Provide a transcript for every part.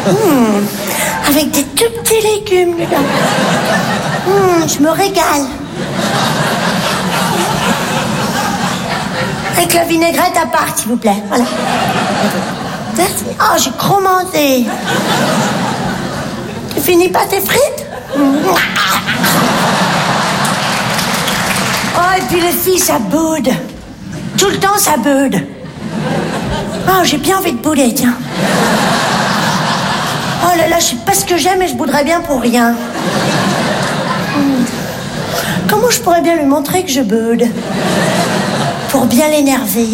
Avec des tout petits légumes dedans. Je me régale. Avec la vinaigrette à part, s'il vous plaît. Voilà. Merci. Oh, j'ai trop mangé. Tu finis pas tes frites? Oh, et puis les filles, ça boude. Tout le temps, ça boude. Oh, j'ai bien envie de bouder, tiens. Oh là là, je sais pas ce que j'aime et je bouderais bien pour rien. Comment je pourrais bien lui montrer que je boude? Pour bien l'énerver.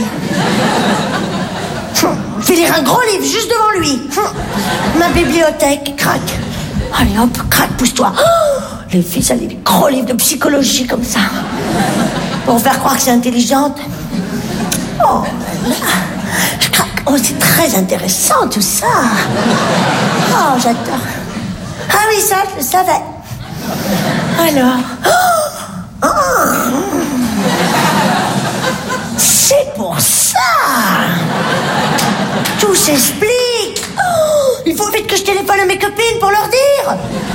Je vais lire un gros livre juste devant lui. Ma bibliothèque, crac. Allez hop, crac, pousse-toi. Oh, les filles, ça lit des gros livres de psychologie comme ça. Pour faire croire que c'est intelligente. Oh là là. Je craque. Oh, c'est très intéressant tout ça. Oh, j'adore. Ah oui, ça, je le savais. Alors. Oh, c'est pour ça. Tout s'explique. Oh, il faut vite que je téléphone à mes copines pour leur dire.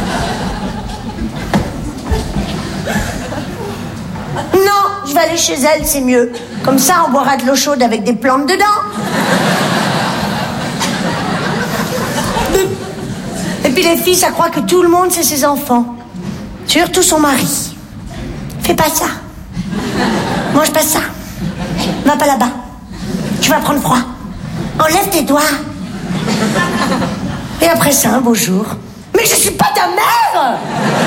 Non, je vais aller chez elle, c'est mieux. Comme ça, on boira de l'eau chaude avec des plantes dedans. Et puis les filles, ça croit que tout le monde, c'est ses enfants. Surtout son mari. Fais pas ça. Mange pas ça. Va pas là-bas. Tu vas prendre froid. Enlève tes doigts. Et après ça, un beau jour. Mais je suis pas ta mère!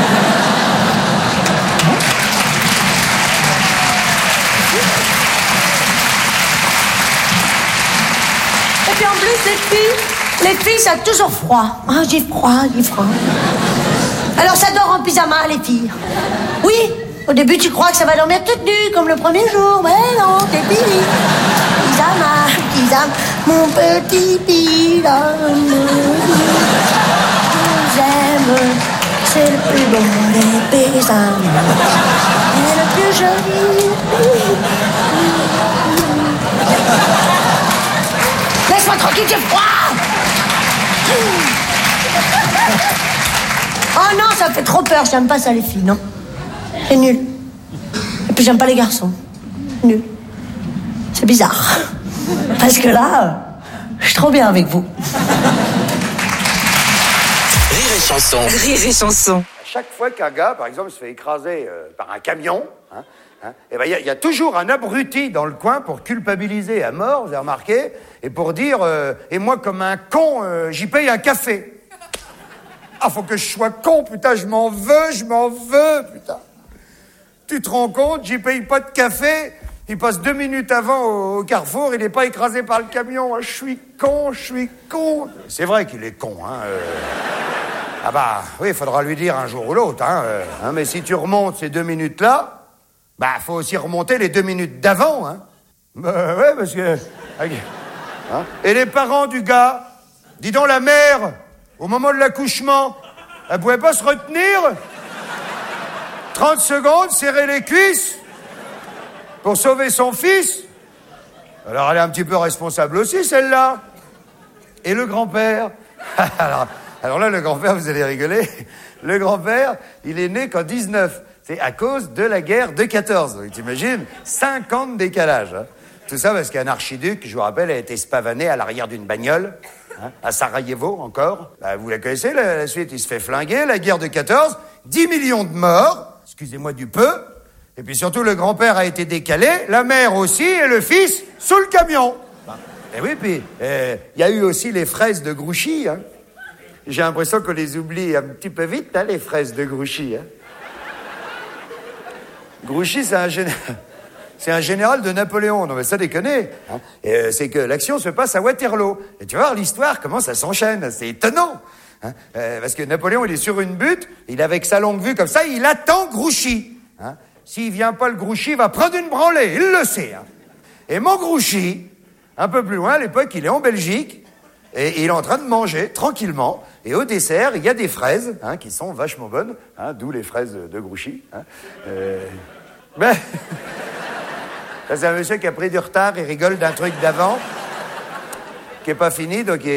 Et puis en plus, les filles, ça a toujours froid. Ah, j'ai froid. Alors ça dort en pyjama, les filles. Oui, au début, tu crois que ça va dormir toute nue, comme le premier jour. Mais non, t'es fini. Pyjama, mon petit pyjama. J'aime, c'est le plus beau des pyjamas. Et le plus joli. Laisse-moi tranquille, j'ai froid. Oh non, ça me fait trop peur, j'aime pas ça les filles, non. C'est nul. Et puis j'aime pas les garçons. Nul. C'est bizarre. Parce que là, je suis trop bien avec vous. Rire et chanson. Rire et chanson. Chaque fois qu'un gars, par exemple, se fait écraser par un camion, et ben il y a toujours un abruti dans le coin pour culpabiliser à mort, vous avez remarqué, et pour dire et moi comme un con, j'y paye un café. Ah, faut que je sois con, putain, je m'en veux, putain. Tu te rends compte, j'y paye pas de café, il passe 2 minutes avant au carrefour, il n'est pas écrasé par le camion. Je suis con. C'est vrai qu'il est con, hein. Ah bah, oui, il faudra lui dire un jour ou l'autre, hein. Mais si tu remontes ces 2 minutes-là, bah, faut aussi remonter les 2 minutes d'avant, hein. Bah, ouais, parce que... Hein. Et les parents du gars, dis donc la mère, au moment de l'accouchement, elle pouvait pas se retenir 30 secondes, serrer les cuisses pour sauver son fils. Alors elle est un petit peu responsable aussi, celle-là. Et le grand-père alors là, le grand-père, vous allez rigoler. Le grand-père, il est né qu'en 19. C'est à cause de la guerre de 14. Donc, t'imagines, 5 ans de décalage. Hein. Tout ça parce qu'un archiduc, je vous rappelle, a été spavané à l'arrière d'une bagnole, hein, à Sarajevo encore. Bah, vous la connaissez, la suite, il se fait flinguer, la guerre de 14, 10 millions de morts, excusez-moi du peu. Et puis surtout, le grand-père a été décalé, la mère aussi, et le fils sous le camion. Et oui, puis il y a eu aussi les fraises de Grouchy, hein. J'ai l'impression qu'on les oublie un petit peu vite, hein, les fraises de Grouchy. Hein. Grouchy, c'est un général de Napoléon. Non, mais ça déconne. Hein. C'est que l'action se passe à Waterloo. Et tu vas voir l'histoire, comment ça s'enchaîne. C'est étonnant. Hein. Parce que Napoléon, il est sur une butte, il, avec sa longue vue comme ça, il attend Grouchy. Hein. S'il vient pas, le Grouchy va prendre une branlée. Il le sait. Hein. Et mon Grouchy, un peu plus loin, à l'époque, il est en Belgique. Et il est en train de manger, tranquillement. Et au dessert, il y a des fraises, hein, qui sont vachement bonnes, hein, d'où les fraises de Grouchy. Hein. Ben, c'est un monsieur qui a pris du retard, il rigole d'un truc d'avant, qui est pas fini, donc il